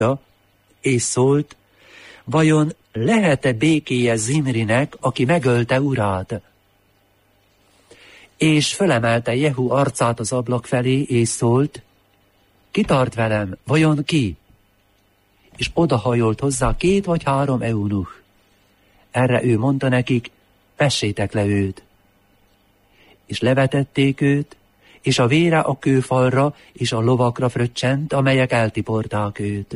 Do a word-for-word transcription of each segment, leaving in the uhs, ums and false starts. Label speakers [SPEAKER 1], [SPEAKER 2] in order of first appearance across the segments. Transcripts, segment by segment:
[SPEAKER 1] és szólt, vajon lehet-e békéje Zimrinek, aki megölte urát? És fölemelte Jehu arcát az ablak felé, és szólt, ki tart velem, vajon ki? És odahajolt hozzá két vagy három eunuch. Erre ő mondta nekik, vessétek le őt. És levetették őt, és a vére a kőfalra és a lovakra fröccsent, amelyek eltiporták őt.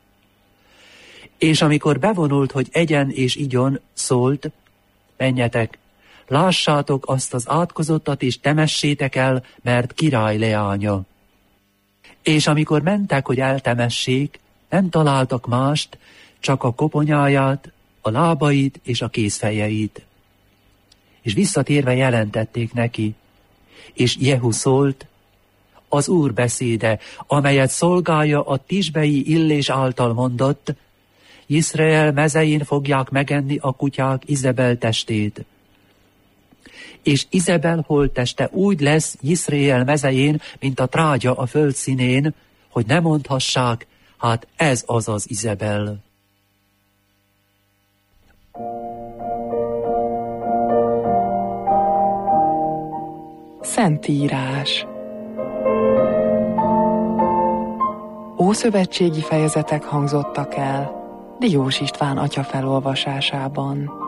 [SPEAKER 1] És amikor bevonult, hogy egyen és igyon, szólt, menjetek, lássátok azt az átkozottat, és temessétek el, mert király leánya. És amikor mentek, hogy eltemessék, nem találtak mást, csak a koponyáját, a lábait és a kézfejeit. És visszatérve jelentették neki, és Jehu szólt, az Úr beszéde, amelyet szolgálja a tisbei Illés által mondott, Izrael mezein fogják megenni a kutyák Izebel testét. És Izebel holtteste úgy lesz Izrael mezején, mint a trágya a föld színén, hogy ne mondhassák, hát ez az az Izebel.
[SPEAKER 2] Szentírás. Ószövetségi fejezetek hangzottak el Diós István atya felolvasásában.